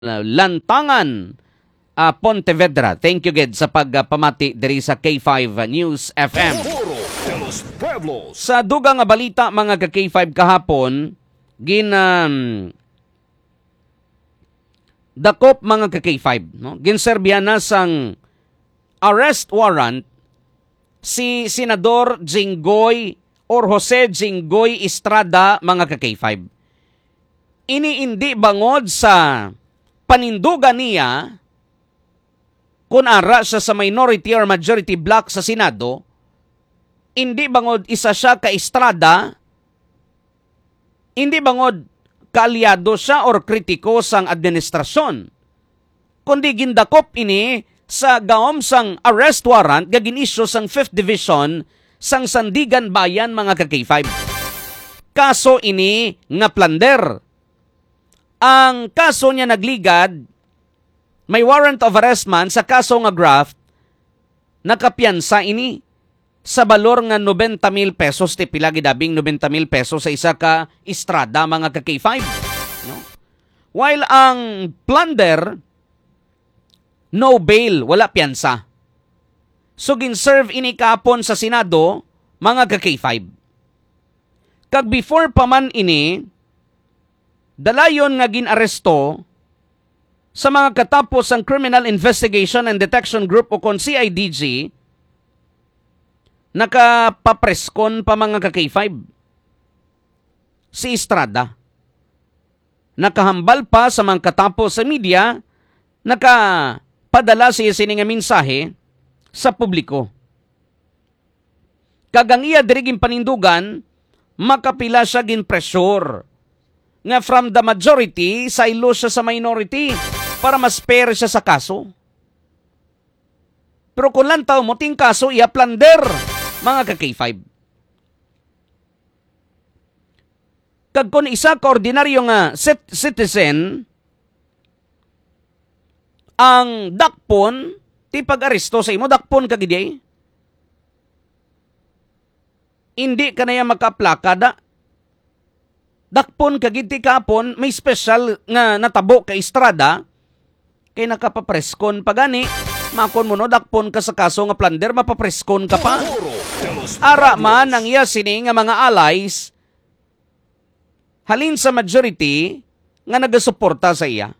Lantangan, Pontevedra. Thank you gid sa pagpamati diri sa K5 News FM. Sa dugang nga balita mga ka K5 kahapon, dakop mga ka K5, no? Ginserbihan na sang arrest warrant si Senador Jinggoy or Jose Jinggoy Estrada mga ka K5. Iniindi bangod sa panindugan niya kung ara siya sa minority or majority block sa Senado, hindi bangod isa siya ka Estrada, hindi bangod kaalyado siya or kritiko sang administrasyon, kundi gindakop ini sa gawom sang arrest warrant nga ginisyo sang 5th Division sang Sandigan Bayan mga ka-K5. Kaso ini nga plunder. Ang kaso niya nagligad, may warrant of arrest man sa kaso nga graft, nakapiyansa ini sa balor nga 90,000 pesos, ti pila gidabing 90,000 pesos sa isa ka Estrada mga ka K5. No? While ang plunder, no bail, wala piyansa. So ginserve ini kapon sa Senado mga ka K5. Kag before pa man ini, dalayon nga ginaresto sa mga katapos ang Criminal Investigation and Detection Group o kon CIDG, nakapapreskon pa mga ka-K5 si Estrada. Nakahambal pa sa mga katapos sa media, nakapadala siya sininga mensahe sa publiko. Kagang iya diriging panindugan, makapila siya gin pressure nga from the majority, silo siya sa minority para mas fair siya sa kaso. Pero kung lang tao mo, ting kaso, iya plunder, mga ka-K5. Kag kung isa ka ordinaryo nga citizen, ang dakpon, ti pag-aresto sa imo, dakpon kagiday, hindi ka na yan makaplakada. Dakpon kagiti kapon, may special nga natabo ka Estrada, kay nakapapreskon pa gani, makon mo no, dakpon ka sa kaso nga plunder, mapapreskon ka pa. Ara man ang iya sini nga mga allies, halin sa majority, nga nagasuporta sa iya.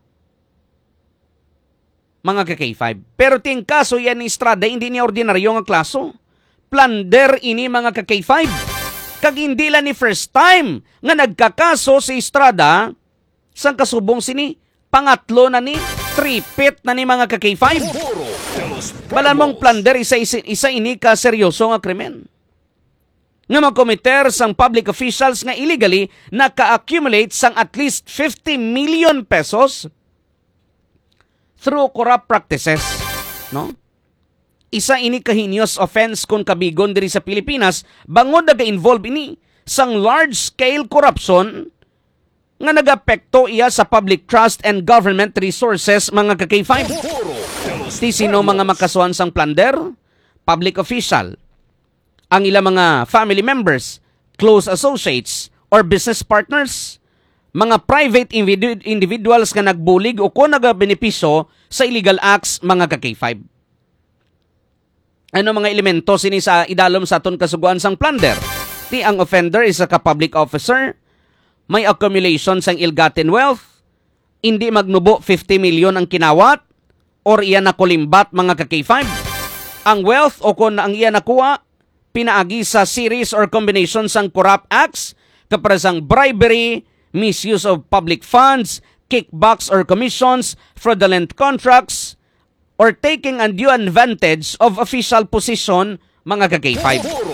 Mga ka-K5. Pero ting kaso yan ni Estrada, hindi niya ordinaryo nga klaso. Plunder ini mga ka-K5. Kag hindi lang ni first time nga nagkakaso si Estrada sang kasubong sini, pangatlo na ni, tripit na ni mga ka-K5. Balan mong plunder, isa ini ka seryoso nga krimen. Nga magkomiter sang public officials nga illegally naka-accumulate sang at least 50 million pesos through corrupt practices. No? Isa ini kahinios offense kung kabigon diri sa Pilipinas, bangod naga-involve ini sang large-scale corruption nga nagapekto iya sa public trust and government resources mga ka-K5. Ti sino mga makasuhan sang plunder? Public official. Ang ilang mga family members, close associates, or business partners, mga private individuals nga nagbulig o kung nagabenepisyo sa illegal acts mga ka-K5. Ano mga elemento sini sa idalom sa aton kasuguan sang plunder? Ti ang offender is a public officer, may accumulation sang ill-gotten wealth, hindi magnubo 50 million ang kinawat, or iya nakulimbat mga ka-K5. Ang wealth o kung ang iya nakuha, pinaagi sa series or combination sang corrupt acts, kaparasang bribery, misuse of public funds, kickbacks or commissions, fraudulent contracts, or taking undue advantage of official position mga ka-K5.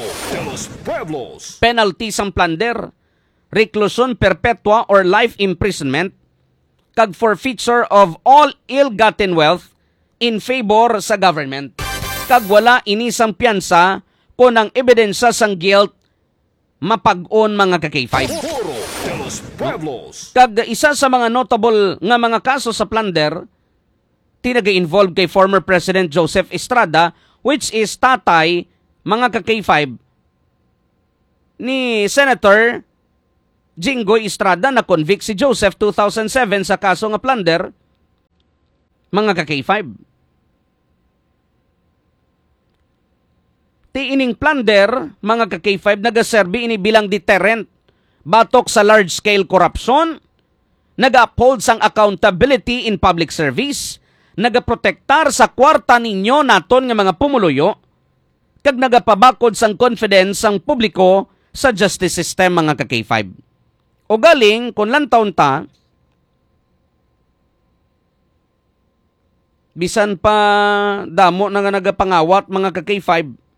Penalty sang plunder, reclusion perpetua or life imprisonment, kag forfeiture of all ill-gotten wealth in favor sa government. Kag wala inisang piyansa kung ang ebidensya sang guilt mapag-on mga ka-K5. Kag isa sa mga notable nga mga kaso sa plunder, tinaga-involve kay former President Joseph Estrada, which is tatay, mga ka-K5, ni Senator Jinggoy Estrada na convict si Joseph 2007 sa kaso nga plunder, mga ka-K5. Ti ining plunder, mga ka-K5, nagaserbi ini bilang deterrent batok sa large-scale corruption, nag-uphold sang accountability in public service, nagaprotektar sa kwarta ninyo naton nga mga pumuluyo, kag nagapabakod sang confidence sang publiko sa justice system, mga ka-K5. O galing, kung lantaon ta, bisan pa damo na nga nagapangawat, mga ka-K5,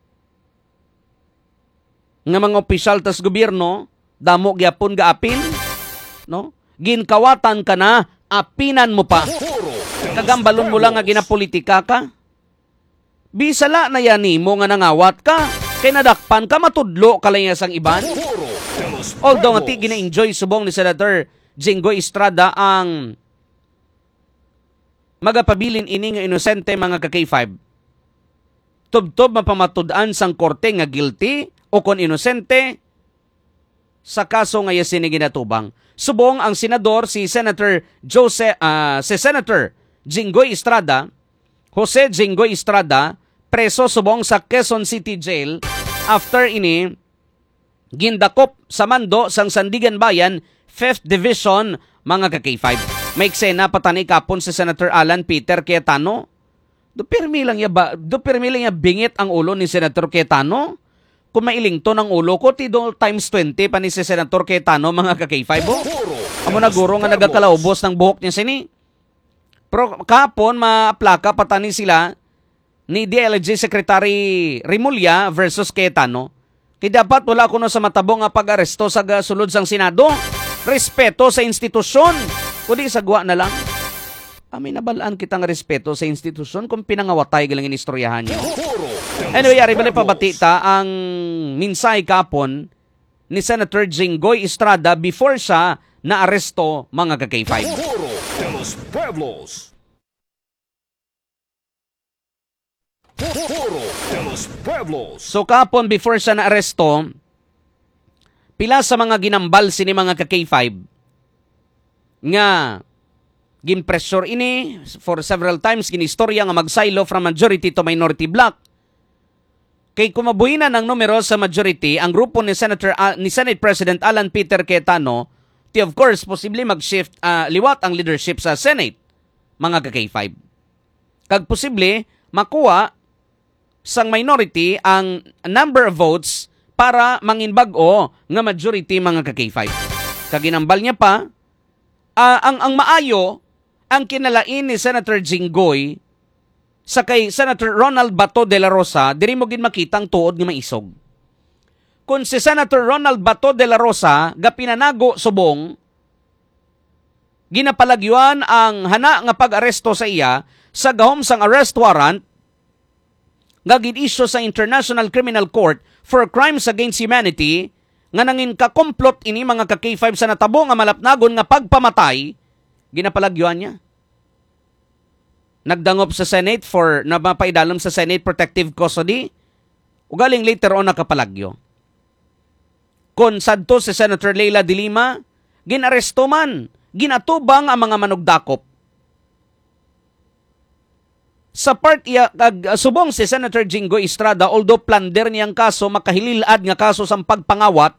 nga mga opisyal tas gobyerno, damo gyapon gaapin, no? Ginkawatan ka na, apinan mo pa. Kagambalon mo lang nga ginapolitika ka. Bisala na yan mo nga nangawat ka, kay nadakpan ka, matudlo ka lang sang iban. Although nga ti gina-enjoy subong ni Senator Jinggoy Estrada ang magapabilin ini nga inosente, mga ka-K5. Tubtob mapamatud-an sang korte nga guilty o kon inosente sa kaso nga yasin ni ginatubang. Subong ang senador si Senator Jinggoy Estrada, Jose Jinggoy Estrada, preso subong sa Quezon City Jail after ini gindakop sa mando sang Sandigan Bayan 5th Division, mga ka-K5. May eksena patani kapon si Senator Alan Peter Cayetano. Dupirmi lang ya bingit ang ulo ni Senator Cayetano. Kung mailing to ng ulo ko, tido times 20 pa ni si Senator Cayetano, mga ka-K5. Amo na guro nga nagakalaubos ng buhok niya sini. Pero kapon, maaplaka patani sila ni DLG Secretary Rimulya versus Cayetano. Kaya dapat wala kuno sa matabong nga pag-aresto sa sulod sang Senado. Respeto sa institusyon. Kundi sagwa na lang. Amin nabalaan kitang respeto sa institusyon kung pinangawatay galang inistoryahan niyo. Anyway, ari bali pabatita ang minsay kapon ni Senator Jinggoy Estrada before siya naaresto, mga ka-K5. So kapon before siya naaresto, pila sa mga ginambal sini, mga ka-K5 nga ginpressure ini for several times, ginistorya nga magsaylo from majority to minority bloc. Kay kumabuhinan ng numero sa majority, ang grupo ni Senate President Alan Peter Cayetano, of course, posible mag-shift liwat ang leadership sa Senate, mga ka-K5. Kag posible makuha sang minority ang number of votes para manginbag-o nga majority, mga ka-K5. Kaginambal niya pa, ang maayo, ang kinalain ni Senator Jinggoy sa kay Senator Ronald Bato de la Rosa, diri mo gin makitang tuod nga maisog. Kung si Senator Ronald Bato de la Rosa gapinanago subong, ginapalagyuan ang hana nga pag-aresto sa iya sa gahom sang arrest warrant nga gin-issue sa International Criminal Court for Crimes Against Humanity, nga nangin kakomplot ini, mga ka-K5, sa natabo nga malapnagon nga pagpamatay, ginapalagyuan niya. Nagdangop sa Senate for napapaidalom sa Senate Protective Custody, ugaling later on nakapalagyo. Kon sadto si Senator Leila de Lima, ginaresto man, ginatubang ang mga manugdakop. Sa part iya, subong si Senator Jinggoy Estrada, although plunder niyang kaso, makahililad nga kaso sa pagpangawat,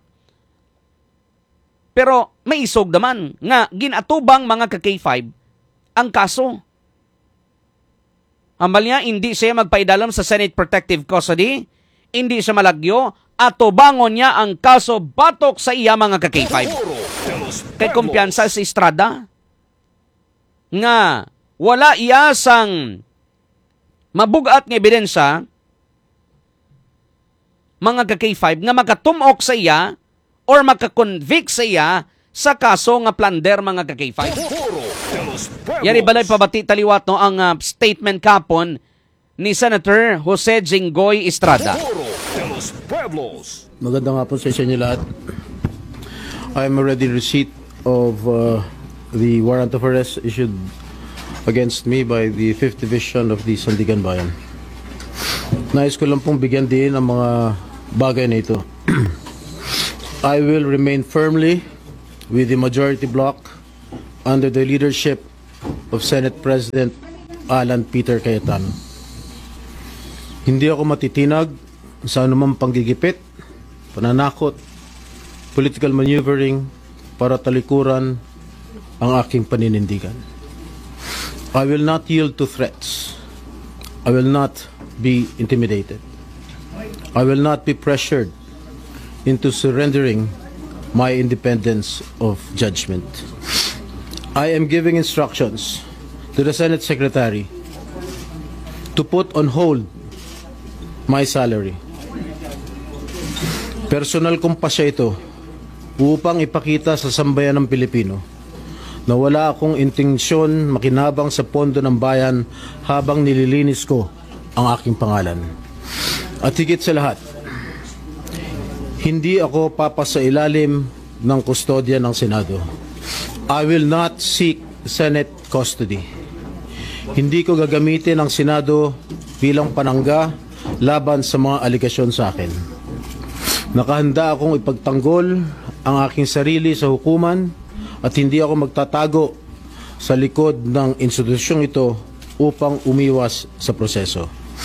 pero may isog naman nga ginatubang, mga ka-K5 ang kaso. Ambal niya, hindi siya magpaidalam sa Senate Protective Custody, hindi siya malagyo, at tubangon niya ang kaso batok sa iya, mga ka-K5. Kay kumpiyansa si Estrada nga wala iya sang mabugat nga ebidensya, mga ka-K5, nga makatumok sa iya or makakonvict sa iya sa kaso nga plunder, mga ka-K5. Yari balay pabati taliwat no ang statement kapon ni Senator Jose Jinggoy Estrada. Magandang hapon sa inyo lahat. I am already in receipt of the warrant of arrest issued against me by the 5th Division of the Sandigan Bayan. Nais ko lang pong bigyan din ang mga bagay na ito. I will remain firmly with the majority bloc under the leadership of Senate President Alan Peter Cayetano. Hindi ako matitinag sa anumang panggigipit, pananakot, political maneuvering para talikuran ang aking paninindigan. I will not yield to threats. I will not be intimidated. I will not be pressured into surrendering my independence of judgment. I am giving instructions to the Senate Secretary to put on hold my salary. Personal kong pasya ito upang ipakita sa sambayan ng Pilipino na wala akong intensyon makinabang sa pondo ng bayan habang nililinis ko ang aking pangalan. At higit sa lahat, hindi ako papasailalim ng kustodya ng Senado. I will not seek Senate custody. Hindi ko gagamitin ang Senado bilang panangga laban sa mga aligasyon sa akin. Nakahanda akong ipagtanggol ang aking sarili sa hukuman at hindi ako magtatago sa likod ng institusyong ito upang umiwas sa proseso.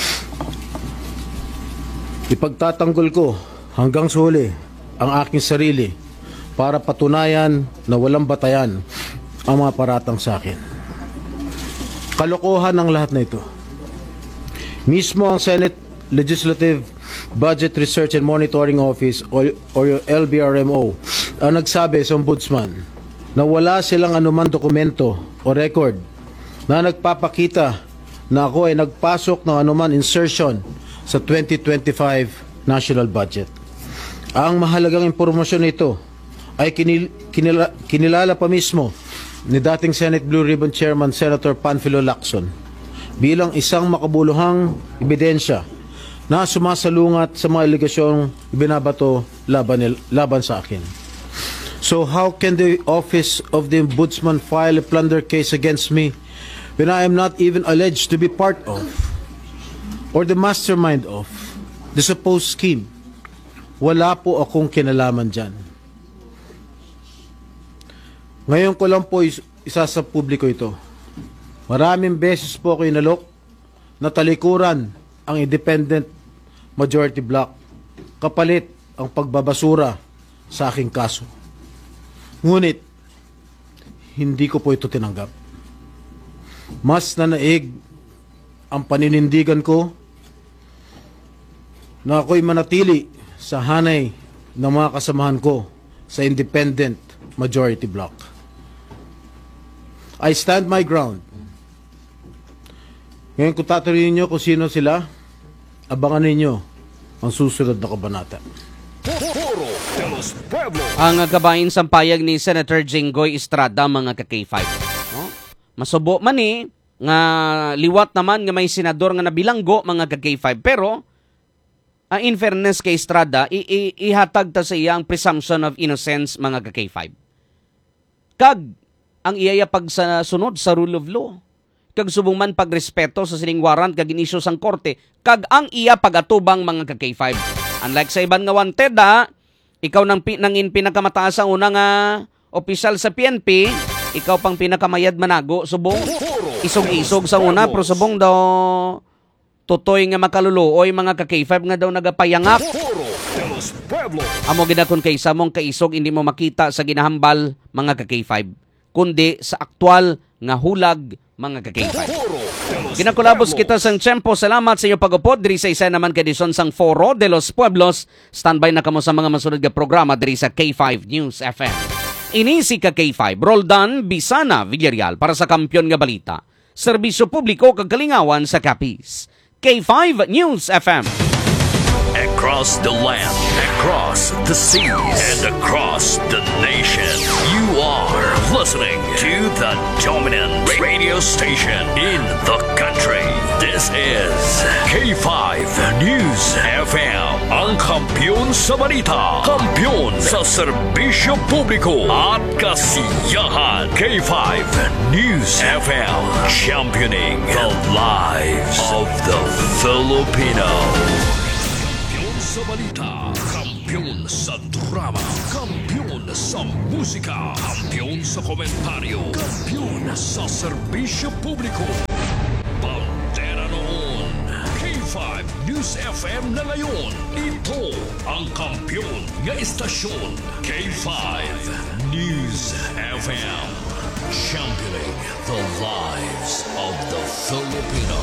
Ipagtatanggol ko hanggang sa huli ang aking sarili para patunayan na walang batayan ang mga paratang sa akin. Kalokohan ang lahat na ito. Mismo ang Senate Legislative Budget Research and Monitoring Office o LBRMO ang nagsabi sa ombudsman na wala silang anumang dokumento o record na nagpapakita na ako ay nagpasok ng anuman insertion sa 2025 national budget. Ang mahalagang impormasyon nito ay kinilala pa mismo ni dating Senate Blue Ribbon Chairman Senator Panfilo Lacson bilang isang makabuluhang ebidensya na sumasalungat sa mga aligasyong binabato laban sa akin. So how can the office of the ombudsman file a plunder case against me when I am not even alleged to be part of or the mastermind of the supposed scheme? Wala po akong kinalaman dyan. Ngayon ko lang po isa sa publiko ito. Maraming beses po ako inalok na talikuran ang independent majority block kapalit ang pagbabasura sa aking kaso. Ngunit, hindi ko po ito tinanggap. Mas nanaig ang paninindigan ko na ako'y manatili sa hanay ng mga kasamahan ko sa independent majority block. I stand my ground. Ngayon kung tatanungin niyo kung sino sila, abangan ninyo ang susunod na kabanata. Ang kabahin sampayag ni Senator Jinggoy Estrada, mga ka-K5. No? Masubo man nga liwat naman nga may senador nga nabilanggo, mga ka-K5. Pero, in fairness kay Estrada, ihatag ta sa iya ang presumption of innocence, mga ka-K5. Kag, ang iyayapag sa sunod sa rule of law. Kag subong man pagrespeto sa sining warrant kag inisyo sang korte. Kag ang iya pagatubang, mga ka-K5. Unlike sa iban nga wanted, ikaw nang pinakamataas ang unang opisyal sa PNP, ikaw pang pinakamayad manago, subong isog-isog sa una, pero subong daw tutoy nga makaluluoy, mga ka-K5 nga daw nagapayangak. Amo ginakon kaysa mong kaisog hindi mo makita sa ginahambal, mga ka-K5, kundi sa aktual nga hulag, mga ka-K5. Ginakulabos kita sang tiyempo. Salamat sa iyo pag-upod. Diri sa isa naman kadison sang Foro de los Pueblos. Standby na kamo sa mga masunod nga programa diri sa K5 News FM. Ini si ka-K5 Roldan Bisana Villarreal para sa Kampiyon nga Balita. Serbisyo publiko kag kalingawan sa Capiz. K5 News FM. Across the land, across the seas, and across the nation, you are listening to the dominant radio station in the country. This is K5 News FM, ang kampiyon sa balita, kampiyon sa serbisyo publiko at kasiyahan. K5 News FM, championing the lives of the Filipino. Sa balita, kampiyon sa drama, kampiyon sa musika, kampiyon sa komentaryo, kampiyon sa serbisyo publiko. K5 News FM na ngayon. Ito ang kampyon nga istasyon. K5 News FM. Championing the lives of the Filipino.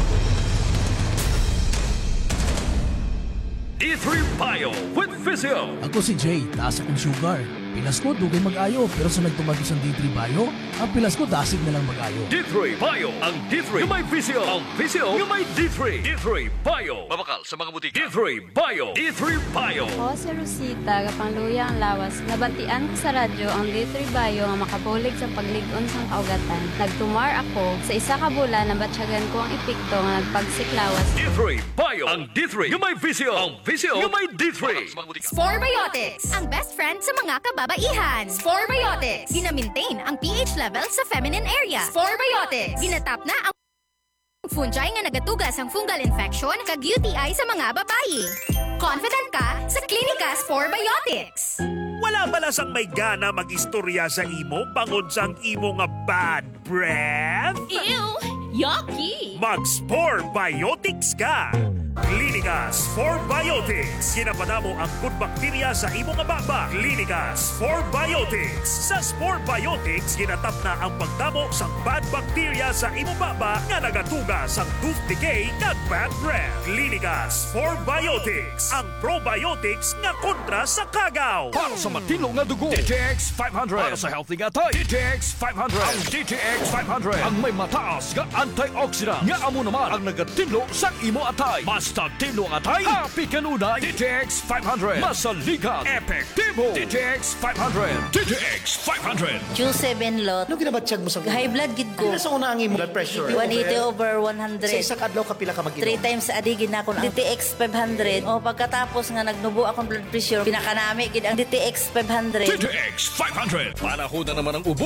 D3 Bio with Physio. Ako si Jay, taas akong sugar. Pilas ko, dugay mag-ayo. Pero sa nagtumagi sa D3 Bio, ang pilas ko, dasig na lang mag-ayo. D3 Bio. Ang D3 yung may Physio. Ang Physio yung may D3. D3 Bio. Mabakal sa mga butika. D3 Bio. D3 Bio. Ako si Rosita, kapangluya ang lawas. Nabatian ko sa radyo ang D3 Bio nga makabulig sa pagligon sang kaugatan. Nagtumar ako sa isa ka bulan na batsyagan ko ang epekto nga nagpagsiklawas. D3 Bio. Ang D3 yung may Physio. Ang Physio yung may D3. Sporebiotics, ang best friend sa mga kababaihan. Sporebiotics, gina-maintain ang pH level sa feminine area. Sporebiotics, ginatap na ang fungi nga nagatugas ang fungal infection kag UTI sa mga babae. Confident ka sa Klinika Sporebiotics. Wala bala sang may gana mag-istorya sa imo bangod sang imo nga bad breath? Ew! Yucky! Mag-Sporebiotics ka! Klinika Sporebiotics. Ginapanamo ang good bacteria sa imong nga baba. Klinika Sporebiotics. Sa Sporebiotics, ginatap na ang pagtamo sang bad bacteria sa imong baba nga nagatuga sang tooth decay kag bad breath. Klinika Sporebiotics. Ang probiotics nga kontra sa kagaw. Para sa matino nga dugo, DTX 500. Para sa healthy nga tayo, DTX 500. Ang DTX 500 ang may mataas nga antioxidant nga amo naman ang nagatino sa imo atay. Basta tino ang atay, happy kanunay. DTX 500. Masaligan, epektibo. DTX 500. DTX 500. Q7 lot. Ano ginabatsyag mo sa High blood gid ko. Ano sa una ang imong blood pressure? 180/100. Sa isa kadlaw kapila ka mag-inom? 3 times a day gid na ako ng DTX 500. O pagkatapos nga nagnubo akong blood pressure, pinakanami gid ang DTX 500. DTX 500. Panahon na naman ang ubo,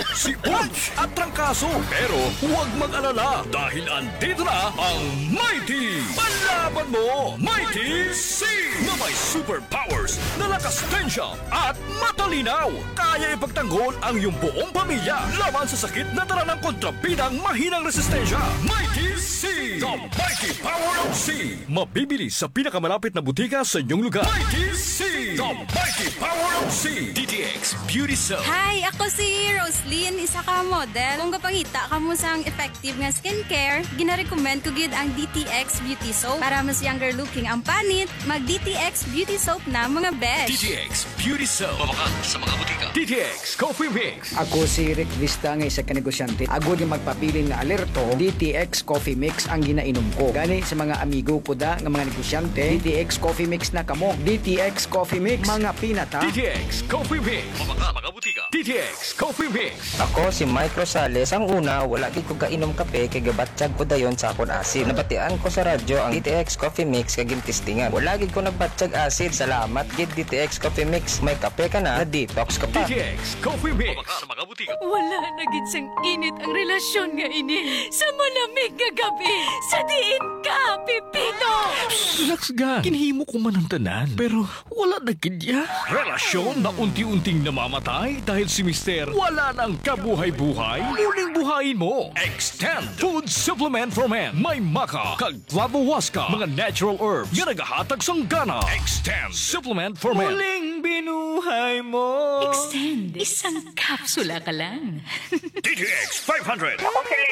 sipon at trangkaso. Pero huwag mag-alala dahil andito na ang Mighty. Panlaban mo, Mighty C! Na may superpowers na lakas tensya at matalinaw. Kaya ipagtanggol ang iyong buong pamilya laban sa sakit na dala ng kontrabidang mahinang resistensya. Mighty C! The Mighty Power of C! Mabibili sa pinakamalapit na butika sa inyong lugar. Mighty C! The Mighty Power of C! DTX Beauty Soap. Hi, ako si Roslyn, isa ka model. Kung kapangita ka mo sang effective nga skincare, gina-recommend ko gid ang DTX Beauty Soap. Para mas younger looking ang panit, mag DTX Beauty Soap na mga besh. DTX Beauty Soap. Mabakal sa mga butika. DTX Coffee Mix. Ako si Rick Vista nga isa ka negosyante. Ako yung magpapili nga alerto, DTX Coffee Mix ang ginainom ko. Gani sa mga amigo ko da nga mga negosyante, DTX Coffee Mix na kamo. DTX Coffee Mix, mga pinata. DTX Coffee Mix. Mabakal mga butika. DTX Coffee Mix. Ako si Mike Rosales. Ang una, wala gid ko kainom kape kay gabatsyag ko dayon sa akon asid. Nabatian ko sa radyo ang DTX Coffee Mix kag testingan. Wala gid ko nagbatsyag asid. Salamat gid DTX Coffee Mix. May kape ka na detox ka pa. DTX Coffee Mix. Mabakal sa mga butika. Wala na gid sang init ang relasyon nga ini sa malamig nga gabi. Sa diin ka, Pipito! Relax ga. Kinhimo ko man ang tanan. Pero wala na kidya. Relasyon na unti-unting namamatay dahil si Mister wala nang kabuhay-buhay. Muling buhayin mo. Extend Food Supplement for Men. May maka, kag flavowaska, mga natural herbs nga nagahatag sang gana. Extend Supplement for Men. Muling binuhay mo. Extend. Isang kapsula ka lang. DTX 500.